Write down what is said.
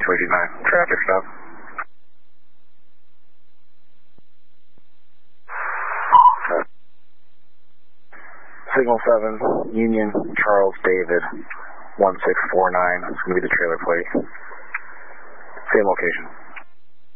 329. Traffic stop. Signal 7, Union, Charles David, 1649. It's going to be the trailer plate. Same location.